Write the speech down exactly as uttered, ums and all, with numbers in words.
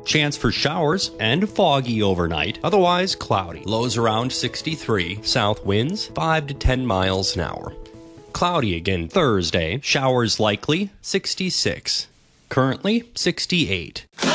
Chance for showers and foggy overnight, otherwise cloudy. Lows around sixty-three, south winds five to ten miles an hour. Cloudy again Thursday, showers likely, sixty-six. Currently, sixty-eight.